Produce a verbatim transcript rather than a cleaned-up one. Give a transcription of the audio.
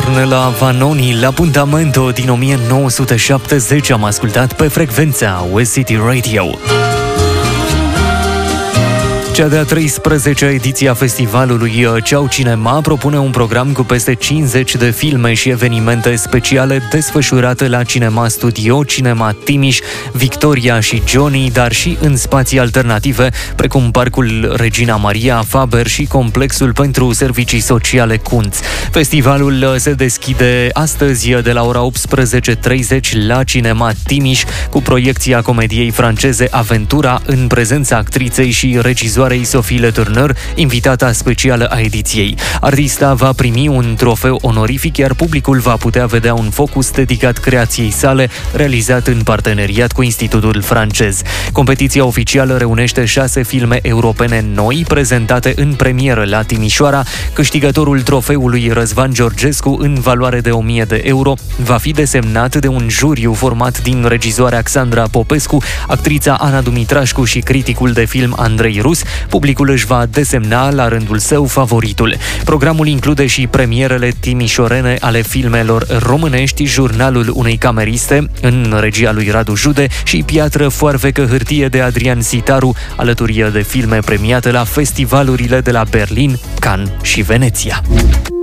Ornella Vanoni la Puntamento din o mie nouă sute șaptezeci am ascultat pe frecvența West City Radio. Cea de-a treisprezecea ediție a festivalului Ceau Cinema propune un program cu peste cincizeci de filme și evenimente speciale desfășurate la Cinema Studio, Cinema Timiș, Victoria și Johnny, dar și în spații alternative, precum Parcul Regina Maria, Faber și Complexul pentru Servicii Sociale Kunț. Festivalul se deschide astăzi de la ora optsprezece și treizeci la Cinema Timiș cu proiecția comediei franceze Aventura în prezența actriței și regizoarei Sophie Le Tourneur, invitata specială a ediției. Artista va primi un trofeu onorific, iar publicul va putea vedea un focus dedicat creației sale, realizat în parteneriat cu Institutul francez. Competiția oficială reunește șase filme europene noi, prezentate în premieră la Timișoara. Câștigătorul trofeului Răzvan Georgescu, în valoare de o mie de euro, va fi desemnat de un juriu format din regizoarea Alexandra Popescu, actrița Ana Dumitrașcu și criticul de film Andrei Rus. Publicul își va desemna la rândul său favoritul. Programul include și premierele timișorene ale filmelor românești, Jurnalul unei cameriste, în regia lui Radu Jude, și Piatră foarfecă hârtie de Adrian Sitaru, alături de filme premiate la festivalurile de la Berlin, Cannes și Veneția.